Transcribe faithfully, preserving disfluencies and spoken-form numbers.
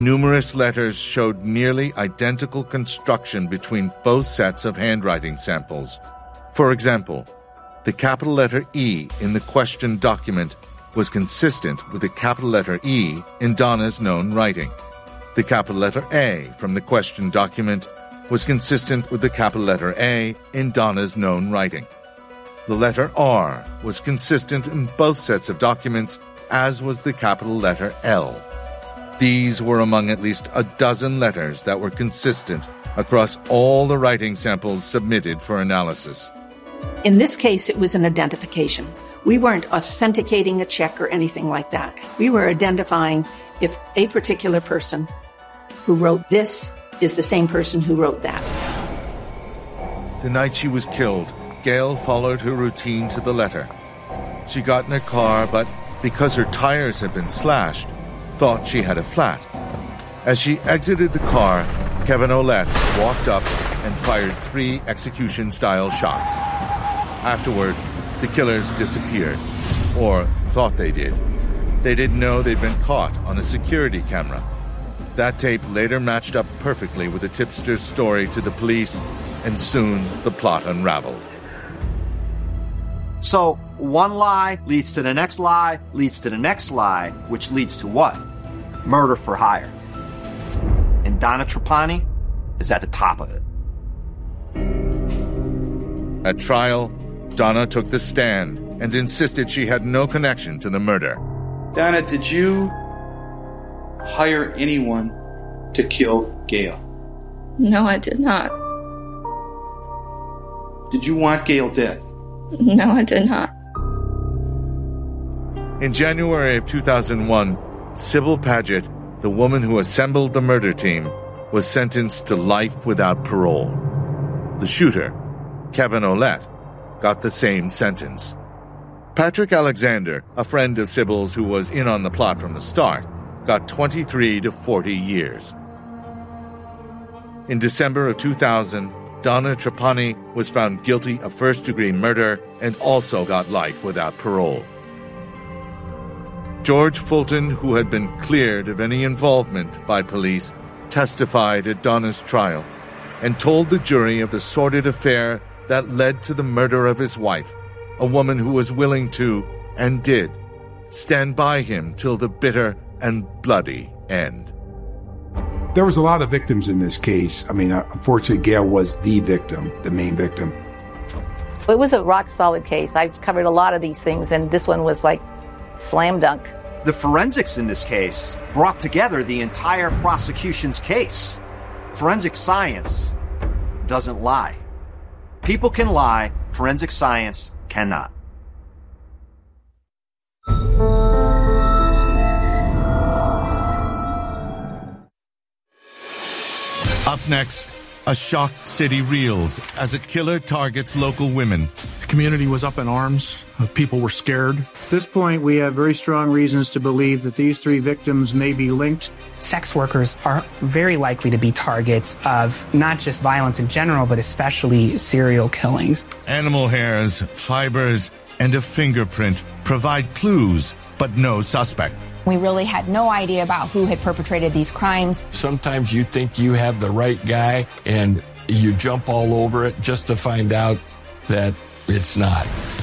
Numerous letters showed nearly identical construction between both sets of handwriting samples. For example, the capital letter E in the questioned document was consistent with the capital letter E in Donna's known writing. The capital letter A from the questioned document was consistent with the capital letter A in Donna's known writing. The letter R was consistent in both sets of documents, as was the capital letter L. These were among at least a dozen letters that were consistent across all the writing samples submitted for analysis. In this case, it was an identification. We weren't authenticating a check or anything like that. We were identifying if a particular person who wrote this is the same person who wrote that. The night she was killed, Gail followed her routine to the letter. She got in her car, but because her tires had been slashed, thought she had a flat. As she exited the car, Kevin Ouellette walked up and fired three execution-style shots. Afterward, the killers disappeared, or thought they did. They didn't know they'd been caught on a security camera. That tape later matched up perfectly with the tipster's story to the police, and soon the plot unraveled. So, one lie leads to the next lie, leads to the next lie, which leads to what? Murder for hire. And Donna Trapani is at the top of it. At trial, Donna took the stand and insisted she had no connection to the murder. Donna, did you hire anyone to kill Gail? No, I did not. Did you want Gail dead? No, I did not. In January of two thousand one, Sybil Paget, the woman who assembled the murder team, was sentenced to life without parole. The shooter, Kevin Ouellette, got the same sentence. Patrick Alexander, a friend of Sybil's who was in on the plot from the start, got twenty-three to forty years. In December of two thousand, Donna Trapani was found guilty of first-degree murder and also got life without parole. George Fulton, who had been cleared of any involvement by police, testified at Donna's trial and told the jury of the sordid affair that led to the murder of his wife, a woman who was willing to, and did, stand by him till the bitter and bloody end. There was a lot of victims in this case. I mean, unfortunately, Gail was the victim, the main victim. It was a rock-solid case. I've covered a lot of these things, and this one was like slam dunk. The forensics in this case brought together the entire prosecution's case. Forensic science doesn't lie. People can lie, forensic science cannot. Up next, a shocked city reels as a killer targets local women. The community was up in arms. People were scared. At this point, we have very strong reasons to believe that these three victims may be linked. Sex workers are very likely to be targets of not just violence in general, but especially serial killings. Animal hairs, fibers, and a fingerprint provide clues, but no suspect. We really had no idea about who had perpetrated these crimes. Sometimes you think you have the right guy, and you jump all over it just to find out that it's not.